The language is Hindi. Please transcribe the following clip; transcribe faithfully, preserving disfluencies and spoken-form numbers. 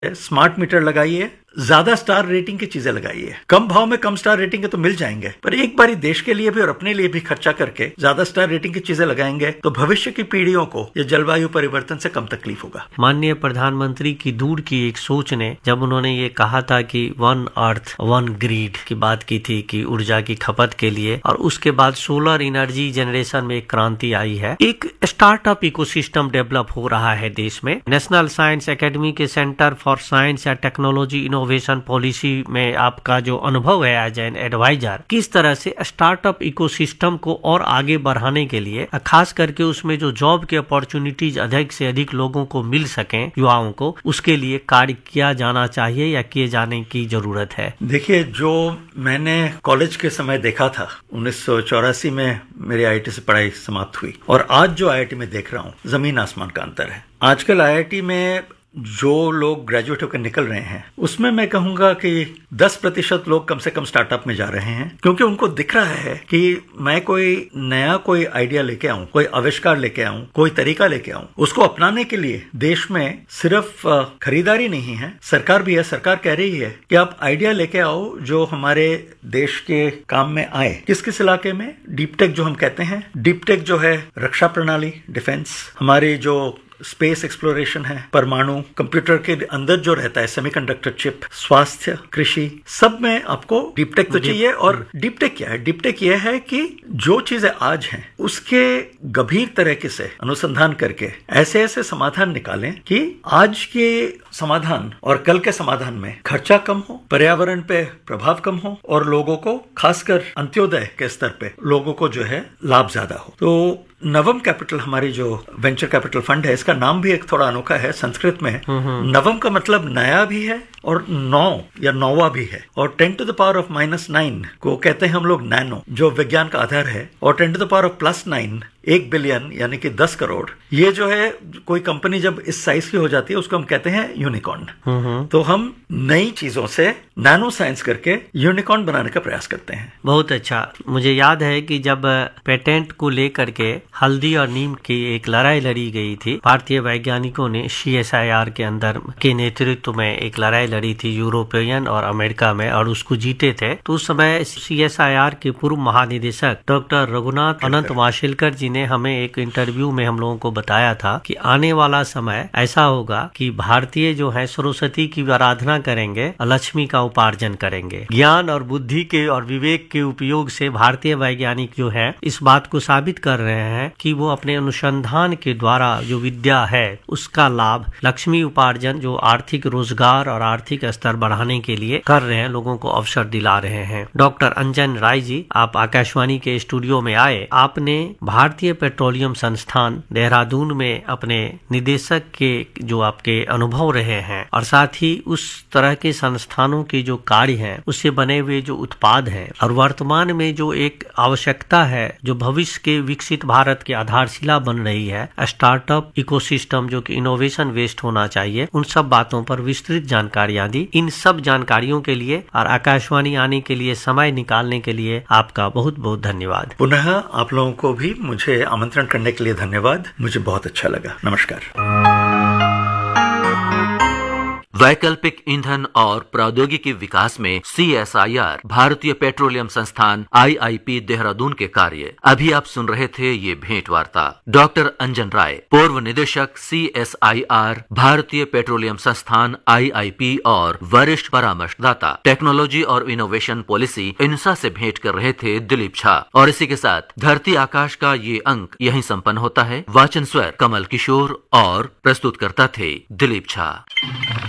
स्मार्ट मीटर लगाइए, ज्यादा स्टार रेटिंग की चीजें लगाइए। कम भाव में कम स्टार रेटिंग के तो मिल जाएंगे, पर एक बारी देश के लिए भी और अपने लिए भी खर्चा करके ज्यादा स्टार रेटिंग की चीजें लगाएंगे तो भविष्य की पीढ़ियों को ये जलवायु परिवर्तन से कम तकलीफ होगा। माननीय प्रधानमंत्री की दूर की एक सोच ने जब उन्होंने ये कहा था कि वन अर्थ वन ग्रिड की बात की थी कि ऊर्जा की खपत के लिए, और उसके बाद सोलर एनर्जी जनरेशन में एक क्रांति आई है। एक स्टार्टअप इकोसिस्टम डेवलप हो रहा है देश में। नेशनल साइंस एकेडमी के centre for science and technology innovation policy में आपका जो अनुभव है एज एन एडवाइजर, किस तरह से स्टार्टअप इकोसिस्टम को और आगे बढ़ाने के लिए, खास करके उसमें जो जॉब के अपॉर्चुनिटीज अधिक से अधिक लोगों को मिल सके, युवाओं को, उसके लिए कार्य किया जाना चाहिए या किए जाने की जरूरत है? देखिए, जो मैंने कॉलेज के समय देखा था, उन्नीस सौ चौरासी में मेरी आई आई टी से पढ़ाई समाप्त हुई, और आज जो आई आई टी में देख रहा हूँ, जमीन आसमान का अंतर है। आजकल आई आई टी में जो लोग ग्रेजुएट होकर निकल रहे हैं, उसमें मैं कहूंगा कि दस प्रतिशत लोग कम से कम स्टार्टअप में जा रहे हैं, क्योंकि उनको दिख रहा है कि मैं कोई नया कोई आइडिया लेके आऊं, कोई आविष्कार लेके आऊं, कोई तरीका लेके आऊं, उसको अपनाने के लिए देश में सिर्फ खरीदारी नहीं है, सरकार भी है। सरकार कह रही है कि आप आइडिया लेके आओ जो हमारे देश के काम में आए। किस किस इलाके में? डीप टेक जो हम कहते हैं, डीप टेक जो है रक्षा प्रणाली, डिफेंस, हमारी जो स्पेस एक्सप्लोरेशन है, परमाणु, कंप्यूटर के अंदर जो रहता है सेमीकंडक्टर चिप, स्वास्थ्य, कृषि, सब में आपको डीप टेक तो चाहिए। और डीप टेक क्या है? डीप टेक यह है कि जो चीजें आज हैं उसके गंभीर तरीके से अनुसंधान करके ऐसे ऐसे समाधान निकालें कि आज के समाधान और कल के समाधान में खर्चा कम हो, पर्यावरण पे प्रभाव कम हो, और लोगों को, खासकर अंत्योदय के स्तर पे लोगों को जो है लाभ ज्यादा हो। तो नवम कैपिटल, हमारी जो वेंचर कैपिटल फंड है, इसका नाम भी एक थोड़ा अनोखा है। संस्कृत में नवम का मतलब नया भी है और नौ या नौवा भी है, और ten to the power of minus nine को कहते हैं हम लोग नैनो, जो विज्ञान का आधार है, और ten to the power of plus nine एक बिलियन यानी कि दस करोड़। ये जो है, कोई कंपनी जब इस साइज की हो जाती है उसको हम कहते हैं यूनिकॉर्न। तो हम नई चीजों से नैनो साइंस करके यूनिकॉर्न बनाने का प्रयास करते हैं। बहुत अच्छा। मुझे याद है कि जब पेटेंट को लेकर के हल्दी और नीम की एक लड़ाई लड़ी गई थी, भारतीय वैज्ञानिकों ने सी एस आई आर के अंदर के नेतृत्व में एक लड़ाई लड़ी थी यूरोपियन और अमेरिका में, और उसको जीते थे। तो उस समय सी एस आई आर के पूर्व महानिदेशक डॉक्टर रघुनाथ अनंत वाशिलकर जी ने हमें एक इंटरव्यू में हम लोगों को बताया था कि आने वाला समय ऐसा होगा कि भारतीय जो है सरस्वती की आराधना करेंगे और लक्ष्मी का उपार्जन करेंगे। ज्ञान और बुद्धि के और विवेक के उपयोग से भारतीय वैज्ञानिक जो है इस बात को साबित कर रहे हैं कि वो अपने अनुसंधान के द्वारा जो विद्या है उसका लाभ लक्ष्मी उपार्जन, जो आर्थिक रोजगार और आर्थिक स्तर बढ़ाने के लिए कर रहे हैं, लोगों को अवसर दिला रहे हैं। डॉक्टर अंजन राय जी, आप आकाशवाणी के स्टूडियो में आए। आपने भारतीय पेट्रोलियम संस्थान देहरादून में अपने निदेशक के जो आपके अनुभव रहे हैं, और साथ ही उस तरह के संस्थानों के जो कार्य हैं, उससे बने हुए जो उत्पाद हैं, और वर्तमान में जो एक आवश्यकता है जो भविष्य के विकसित भारत की आधारशिला बन रही है, स्टार्टअप इकोसिस्टम जो कि इनोवेशन बेस्ड होना चाहिए, उन सब बातों पर विस्तृत जानकारियां दी। इन सब जानकारियों के लिए और आकाशवाणी आने के लिए, समय निकालने के लिए आपका बहुत बहुत धन्यवाद। पुनः आप लोगों को भी मुझे आमंत्रण करने के लिए धन्यवाद। मुझे बहुत अच्छा लगा। नमस्कार। वैकल्पिक ईंधन और प्रौद्योगिकी विकास में सी एस आई आर, भारतीय पेट्रोलियम संस्थान आई आई पी देहरादून के कार्य। अभी आप सुन रहे थे ये भेंट वार्ता डॉक्टर अंजन राय, पूर्व निदेशक सी एस आई आर, भारतीय पेट्रोलियम संस्थान आई आई पी और वरिष्ठ परामर्शदाता टेक्नोलॉजी और इनोवेशन पॉलिसी इनसा से भेंट कर रहे थे दिलीप झा। और इसी के साथ धरती आकाश का ये अंक यहीं संपन्न होता है। वाचन स्वर कमल किशोर और प्रस्तुत करता थे दिलीप झा।